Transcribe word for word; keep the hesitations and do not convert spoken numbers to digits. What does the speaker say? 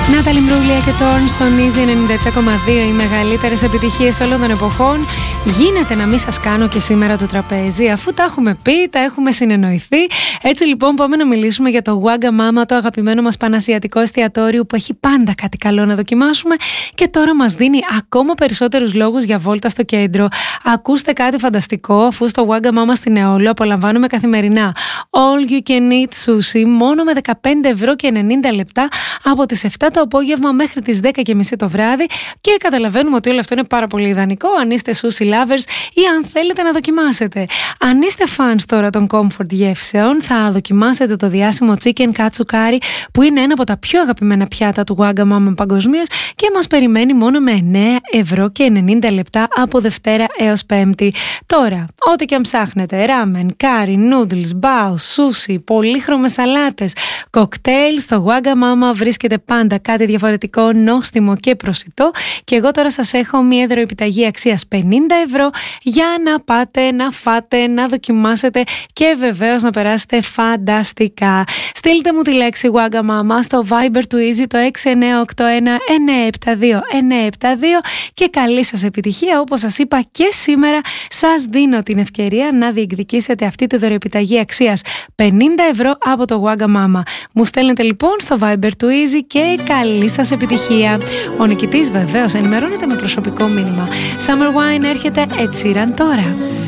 Νάταλι Μπρούλια και Τόρν στον Easy ενενήντα επτά κόμμα δύο, οι μεγαλύτερες επιτυχίες όλων των εποχών. Γίνεται να μην σας κάνω και σήμερα το τραπέζι, αφού τα έχουμε πει, τα έχουμε συνεννοηθεί. Έτσι λοιπόν πάμε να μιλήσουμε για το Wagamama, το αγαπημένο μας πανασιατικό εστιατόριο που έχει πάντα κάτι καλό να δοκιμάσουμε και τώρα μας δίνει ακόμα περισσότερους λόγους για βόλτα στο κέντρο. Ακούστε κάτι φανταστικό, αφού στο Wagamama στην Εόλου απολαμβάνουμε καθημερινά All You Can Eat Sushi μόνο με δεκαπέντε ευρώ και ενενήντα λεπτά από τις επτά το απόγευμα μέχρι τις δέκα και μισή το βράδυ, και καταλαβαίνουμε ότι όλο αυτό είναι πάρα πολύ ιδανικό αν είστε sushi lovers ή αν θέλετε να δοκιμάσετε. Αν είστε fans τώρα των comfort γεύσεων, θα δοκιμάσετε το διάσημο chicken katsu curry, που είναι ένα από τα πιο αγαπημένα πιάτα του Wagamama παγκοσμίως και μας περιμένει μόνο με εννέα ευρώ και ενενήντα λεπτά από Δευτέρα έως Πέμπτη. Τώρα, ό,τι και αν ψάχνετε, ramen, curry, noodles, bao, sushi, πολύχρωμες σαλάτες, κοκτέιλ, στο Wagamama βρίσκεται πάντα κάτι διαφορετικό, νόστιμο και προσιτό, και εγώ τώρα σας έχω μία δωροεπιταγή αξίας πενήντα ευρώ για να πάτε, να φάτε, να δοκιμάσετε και βεβαίως να περάσετε φανταστικά. Στείλτε μου τη λέξη Wagamama στο Viber του Easy το έξι εννιά οκτώ ένα εννιά επτά δύο εννιά επτά δύο και καλή σας επιτυχία. Όπως σας είπα, και σήμερα σας δίνω την ευκαιρία να διεκδικήσετε αυτή τη δωροεπιταγή αξίας πενήντα ευρώ από το Wagamama. Μου στέλνετε λοιπόν στο Viber του Easy και καλή σας επιτυχία. Ο νικητής βεβαίως ενημερώνεται με προσωπικό μήνυμα. Summer Wine έρχεται Ed Sheeran τώρα.